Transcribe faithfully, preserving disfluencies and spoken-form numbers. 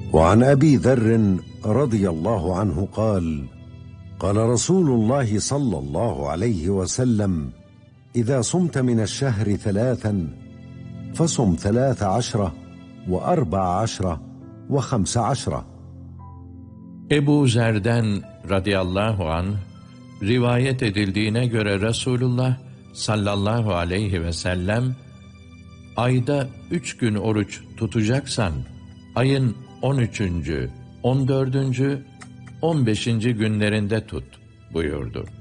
وعن أبي ذر رضي الله عنه قال قال رسول الله صلى الله عليه وسلم إذا صمت من الشهر ثلاثا فصم ثلاث عشرة وأربع عشرة وخمس عشرة. Ebu Zer'den radıyallahu anh rivayet edildiğine göre Resulullah sallallahu aleyhi ve sellem, ayda üç gün oruç tutacaksan ayın on üçüncü, on dördüncü, on beşinci günlerinde tut buyurdu.